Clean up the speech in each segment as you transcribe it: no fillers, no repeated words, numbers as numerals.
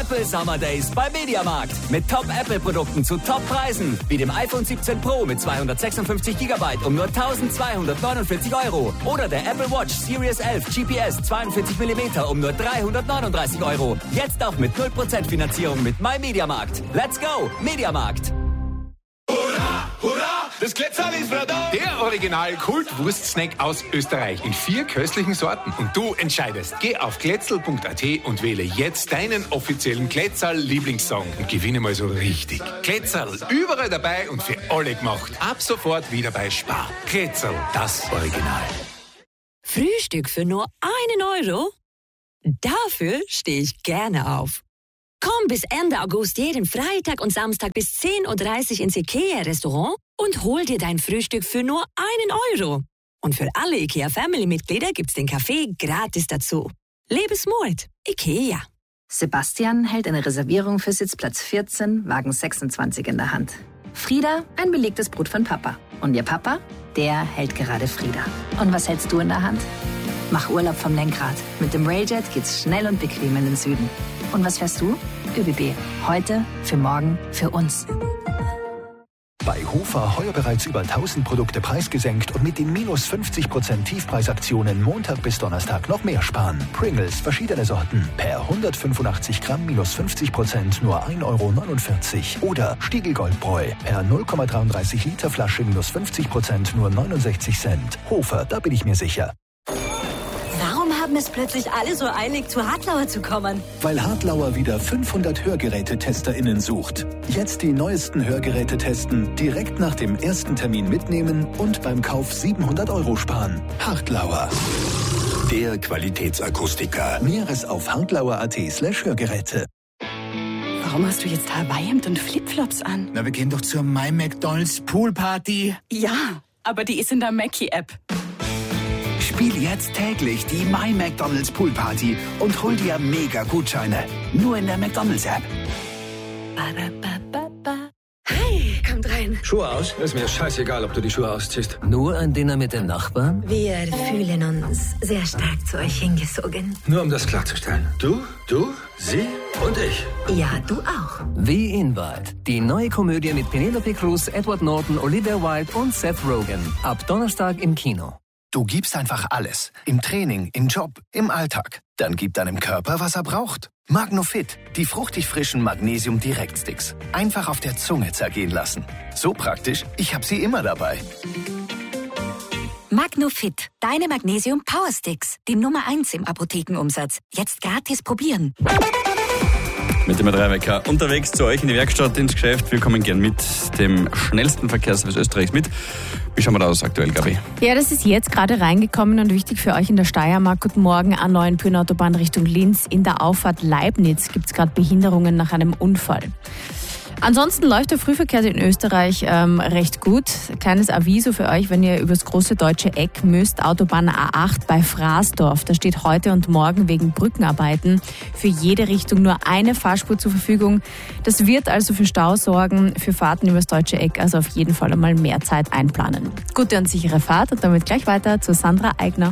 Apple Summer Days bei Mediamarkt. Mit Top-Apple-Produkten zu Top-Preisen. Wie dem iPhone 17 Pro mit 256 GB um nur 1.249 €. Oder der Apple Watch Series 11 GPS 42 mm um nur 339 €. Jetzt auch mit 0% Finanzierung mit MyMediamarkt. Let's go, Mediamarkt! Hurra, hurra, das Kletterl ist wieder da. Der Original-Kult-Wurst-Snack aus Österreich in 4 köstlichen Sorten. Und du entscheidest. Geh auf kletzel.at und wähle jetzt deinen offiziellen Kletterl-Lieblingssong und gewinne mal so richtig. Kletterl, überall dabei und für alle gemacht. Ab sofort wieder bei Spar. Kletterl, das Original. Frühstück für nur 1 €? Dafür stehe ich gerne auf. Komm bis Ende August jeden Freitag und Samstag bis 10.30 Uhr ins IKEA-Restaurant und hol dir dein Frühstück für nur 1 €. Und für alle IKEA-Family-Mitglieder gibt's den Kaffee gratis dazu. Lebe smart. IKEA. Sebastian hält eine Reservierung für Sitzplatz 14, Wagen 26 in der Hand. Frieda, ein belegtes Brot von Papa. Und ihr Papa, der hält gerade Frieda. Und was hältst du in der Hand? Mach Urlaub vom Lenkrad. Mit dem Railjet geht's schnell und bequem in den Süden. Und was fährst du? ÖBB. Heute, für morgen, für uns. Bei Hofer heuer bereits über 1000 Produkte preisgesenkt und mit den minus 50% Tiefpreisaktionen Montag bis Donnerstag noch mehr sparen. Pringles, verschiedene Sorten. Per 185 Gramm minus 50% nur 1,49 € Oder Stiegel Goldbräu. Per 0,33 Liter Flasche minus 50% nur 69 Cent. Hofer, da bin ich mir sicher. Warum haben es plötzlich alle so eilig, zu Hartlauer zu kommen? Weil Hartlauer wieder 500 Hörgerätetesterinnen sucht. Jetzt die neuesten Hörgeräte testen, direkt nach dem ersten Termin mitnehmen und beim Kauf 700 € sparen. Hartlauer. Der Qualitätsakustiker. Näheres auf hartlauer.at/Hörgeräte. Warum hast du jetzt Hawaii-Hemd und Flipflops an? Na, wir gehen doch zur My McDonald's Poolparty. Ja, aber die ist in der Mackie-App. Spiel jetzt täglich die My McDonald's Poolparty und hol dir mega Gutscheine. Nur in der McDonald's App. Hi, kommt rein. Schuhe aus? Ist mir scheißegal, ob du die Schuhe ausziehst. Nur ein Dinner mit den Nachbarn? Wir fühlen uns sehr stark zu euch hingezogen. Nur um das klarzustellen. Du, sie und ich. Ja, du auch. Wie Invite. Die neue Komödie mit Penelope Cruz, Edward Norton, Olivia Wilde und Seth Rogen. Ab Donnerstag im Kino. Du gibst einfach alles. Im Training, im Job, im Alltag. Dann gib deinem Körper, was er braucht. Magnofit, die fruchtig frischen Magnesium-Direktsticks. Einfach auf der Zunge zergehen lassen. So praktisch, ich habe sie immer dabei. Magnofit, deine Magnesium Power Sticks. Die Nummer 1 im Apothekenumsatz. Jetzt gratis probieren. Mit dem A3-Wecker unterwegs zu euch in die Werkstatt, ins Geschäft. Wir kommen gern mit dem schnellsten Verkehrsservice Österreichs mit. Wie schauen wir da aus aktuell, Gabi? Ja, das ist jetzt gerade reingekommen und wichtig für euch in der Steiermark. Guten Morgen, A9 Pyrnenautobahn Richtung Linz. In der Auffahrt Leibniz gibt es gerade Behinderungen nach einem Unfall. Ansonsten läuft der Frühverkehr in Österreich recht gut. Kleines Aviso für euch, wenn ihr übers große deutsche Eck müsst. Autobahn A8 bei Fraßdorf. Da steht heute und morgen wegen Brückenarbeiten für jede Richtung nur eine Fahrspur zur Verfügung. Das wird also für Stau sorgen, für Fahrten übers deutsche Eck. Also auf jeden Fall einmal mehr Zeit einplanen. Gute und sichere Fahrt und damit gleich weiter zu Sandra Eigner.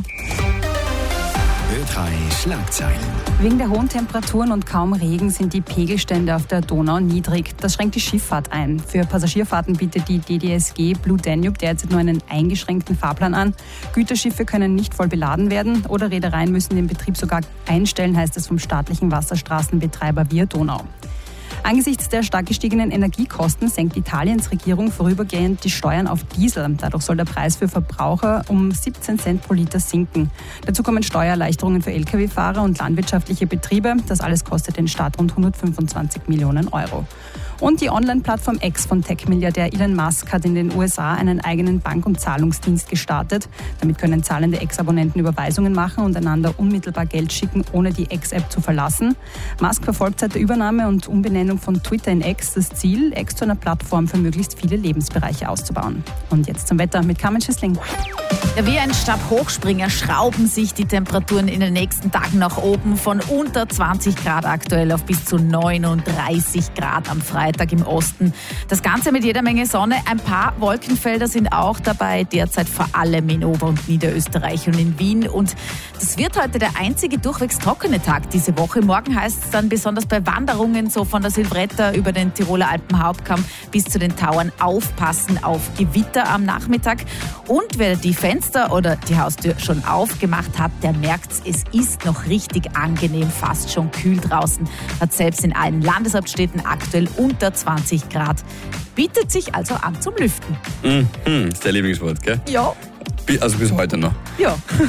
Ö3 Schlagzeilen. Wegen der hohen Temperaturen und kaum Regen sind die Pegelstände auf der Donau niedrig. Das schränkt die Schifffahrt ein. Für Passagierfahrten bietet die DDSG Blue Danube derzeit nur einen eingeschränkten Fahrplan an. Güterschiffe können nicht voll beladen werden oder Reedereien müssen den Betrieb sogar einstellen, heißt es vom staatlichen Wasserstraßenbetreiber Via Donau. Angesichts der stark gestiegenen Energiekosten senkt Italiens Regierung vorübergehend die Steuern auf Diesel. Dadurch soll der Preis für Verbraucher um 17 Cent pro Liter sinken. Dazu kommen Steuererleichterungen für Lkw-Fahrer und landwirtschaftliche Betriebe. Das alles kostet den Staat rund 125 Millionen Euro. Und die Online-Plattform X von Tech-Milliardär Elon Musk hat in den USA einen eigenen Bank- und Zahlungsdienst gestartet. Damit können zahlende X-Abonnenten Überweisungen machen und einander unmittelbar Geld schicken, ohne die X-App zu verlassen. Musk verfolgt seit der Übernahme und Umbenennung von Twitter in X das Ziel, X zu einer Plattform für möglichst viele Lebensbereiche auszubauen. Und jetzt zum Wetter mit Carmen Schissling. Ja, wie ein Stabhochspringer schrauben sich die Temperaturen in den nächsten Tagen nach oben von unter 20 Grad aktuell auf bis zu 39 Grad am Freitag im Osten. Das Ganze mit jeder Menge Sonne. Ein paar Wolkenfelder sind auch dabei, derzeit vor allem in Ober- und Niederösterreich und in Wien. Und das wird heute der einzige durchwegs trockene Tag diese Woche. Morgen heißt es dann besonders bei Wanderungen so von der Silvretta über den Tiroler Alpenhauptkamm bis zu den Tauern aufpassen auf Gewitter am Nachmittag. Und wer die Fenster oder die Haustür schon aufgemacht hat, der merkt's, es ist noch richtig angenehm, fast schon kühl draußen. Hat selbst in allen Landeshauptstädten aktuell unter 20 Grad. Bietet sich also an zum Lüften. Das ist dein Lieblingswort, gell? Ja. Also bis heute noch. Ja.